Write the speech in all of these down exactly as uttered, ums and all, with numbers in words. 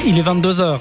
Il est vingt-deux heures.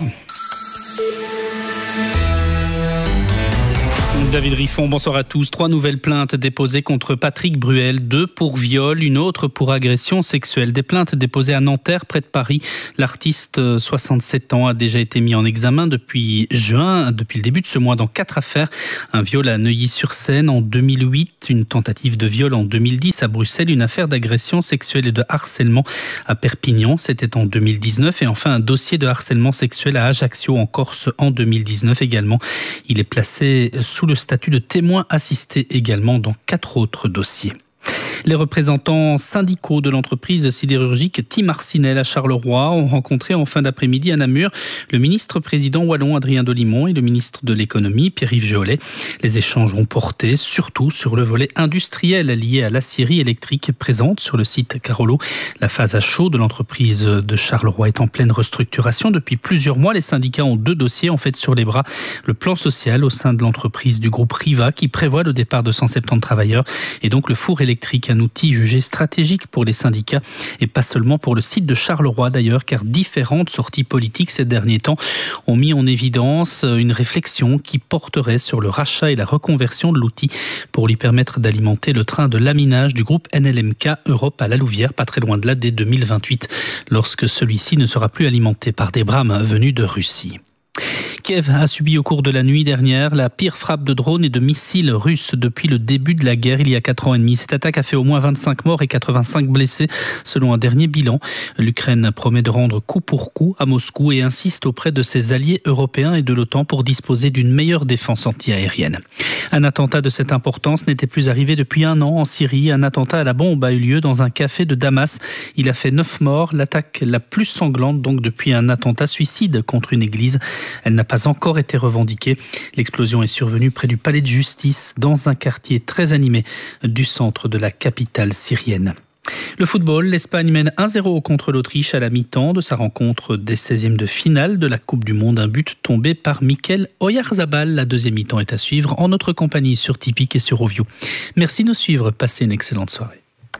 David Riffon, bonsoir à tous. Trois nouvelles plaintes déposées contre Patrick Bruel, deux pour viol, une autre pour agression sexuelle. Des plaintes déposées à Nanterre, près de Paris. L'artiste, soixante-sept ans, a déjà été mis en examen depuis juin, depuis le début de ce mois, dans quatre affaires. Un viol à Neuilly-sur-Seine en deux mille huit, une tentative de viol en deux mille dix à Bruxelles, une affaire d'agression sexuelle et de harcèlement à Perpignan, c'était en deux mille dix-neuf, et enfin un dossier de harcèlement sexuel à Ajaccio, en Corse, en deux mille dix-neuf également. Il est placé sous le statut de témoin assisté également dans quatre autres dossiers. Les représentants syndicaux de l'entreprise sidérurgique Tim Arsinel à Charleroi ont rencontré en fin d'après-midi à Namur le ministre-président wallon Adrien Dolimon et le ministre de l'économie Pierre-Yves Geolet. Les échanges ont porté surtout sur le volet industriel lié à l'acierie électrique présente sur le site Carolo. La phase à chaud de l'entreprise de Charleroi est en pleine restructuration. Depuis plusieurs mois, les syndicats ont deux dossiers en fait sur les bras. Le plan social au sein de l'entreprise du groupe Riva qui prévoit le départ de cent soixante-dix travailleurs et donc le four électrique, un outil jugé stratégique pour les syndicats et pas seulement pour le site de Charleroi d'ailleurs, car différentes sorties politiques ces derniers temps ont mis en évidence une réflexion qui porterait sur le rachat et la reconversion de l'outil pour lui permettre d'alimenter le train de laminage du groupe N L M K Europe à la Louvière, pas très loin de là, dès deux mille vingt-huit, lorsque celui-ci ne sera plus alimenté par des brames venus de Russie. Kiev a subi au cours de la nuit dernière la pire frappe de drones et de missiles russes depuis le début de la guerre il y a quatre ans et demi. Cette attaque a fait au moins vingt-cinq morts et quatre-vingt-cinq blessés selon un dernier bilan. L'Ukraine promet de rendre coup pour coup à Moscou et insiste auprès de ses alliés européens et de l'OTAN pour disposer d'une meilleure défense antiaérienne. Un attentat de cette importance n'était plus arrivé depuis un an en Syrie. Un attentat à la bombe a eu lieu dans un café de Damas. Il a fait neuf morts, l'attaque la plus sanglante donc depuis un attentat suicide contre une église. Elle n'a pas encore été revendiquée. L'explosion est survenue près du palais de justice, dans un quartier très animé du centre de la capitale syrienne. Le football, l'Espagne mène un zéro contre l'Autriche à la mi-temps de sa rencontre des seizièmes de finale de la Coupe du Monde. Un but tombé par Mikel Oyarzabal. La deuxième mi-temps est à suivre en notre compagnie sur Tipeee et sur Ovio. Merci de nous suivre. Passez une excellente soirée.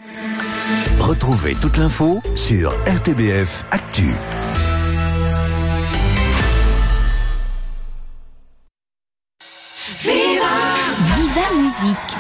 Retrouvez toute l'info sur R T B F Actu. Viva Musique.